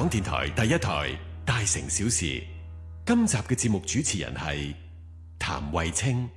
港電台第一台《大城小事》，今集嘅節目主持人係譚慧清。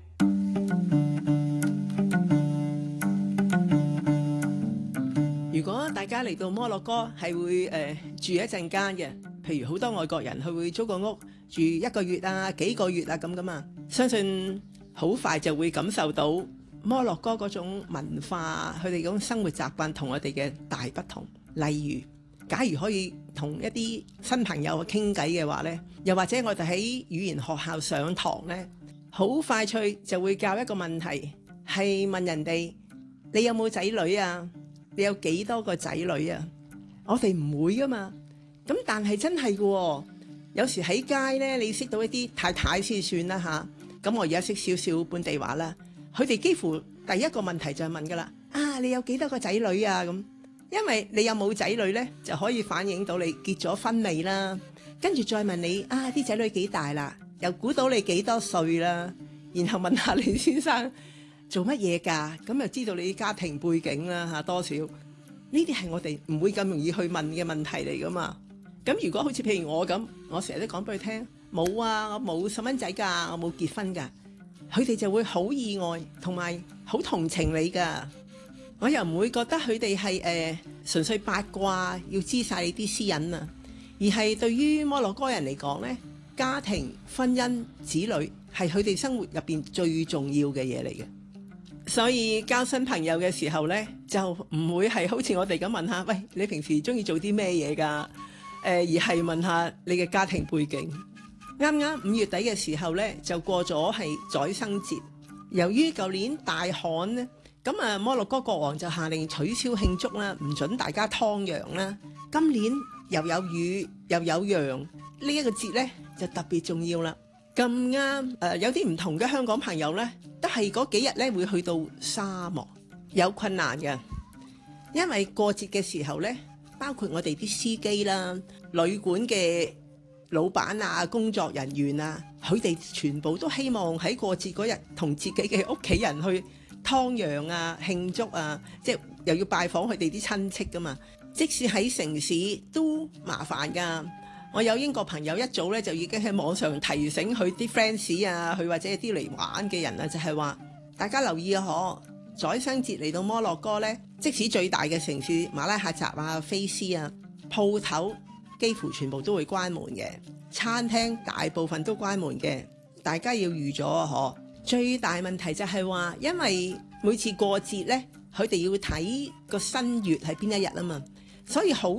如果大家嚟到摩洛哥係會住一陣間嘅，譬如好多外國人佢會租個屋住1個月啊、幾個月啊咁嘛，相信好快就會感受到摩洛哥嗰種文化，佢哋嗰種生活習慣同我哋嘅大不同。例如，假如可以同一啲新朋友傾偈嘅話呢，又或者我哋喺語言學校上堂呢，好快脆就會教一個問題，係問人哋你有冇仔女啊？你有幾多個仔女啊？我哋唔會噶嘛。咁但係真係嘅，有時喺街呢，你識到一啲太太先算啦吓。咁我而家識少少本地話啦，佢哋幾乎第一個問題就係問噶啦，你有幾多個仔女啊？咁，因為你有冇仔女呢，就可以反映到你結咗婚未啦。跟住再問你啲仔女幾大啦，又估到你幾多歲啦，然後問下你先生做乜嘢㗎？咁又知道你家庭背景啦嚇，多少呢啲係我哋唔會咁容易去問嘅問題嚟噶嘛。咁如果好似譬如我咁，我成日都講俾佢聽，冇啊，我冇細蚊仔㗎，我冇結婚㗎，佢哋就會好意外，同埋好同情你㗎。我又唔會覺得佢哋係純粹八卦，要知晒你啲私隱啊，而係對於摩洛哥人嚟講呢，家庭、婚姻、子女係佢哋生活入邊最重要嘅嘢嚟嘅。所以交新朋友嘅時候呢，就唔會係好似我哋咁問下，喂，你平時中意做啲咩嘢㗎？而係問下你嘅家庭背景。啱啱5月底嘅時候呢，就過咗係宰牲節。由於舊年大旱呢，咁摩洛哥國王就下令取消慶祝啦，唔准大家劏羊啦。今年又有雨又有羊，呢一個節呢就特別重要啦。咁啱有啲唔同嘅香港朋友呢，都係嗰幾日呢會去到沙漠，有困難嘅，因為過節嘅時候呢，包括我哋啲司機啦、旅館嘅老闆啊、工作人員啊，佢哋全部都希望喺過節嗰日同自己嘅屋企人去劏羊啊、慶祝啊，即係又要拜訪佢哋啲親戚噶嘛。即使喺城市都麻煩噶。我有英國朋友一早咧就已經喺網上提醒佢啲 friends 啊，佢或者啲嚟玩嘅人啊，就係話大家留意啊，宰牲節嚟到摩洛哥呢，即使最大嘅城市馬拉喀什啊、菲斯啊，鋪頭幾乎全部都會關門嘅，餐廳大部分都關門嘅，大家要預咗啊。最大問題就係話，因為每次過節呢，佢哋要睇個新月係邊一日啊嘛，所以好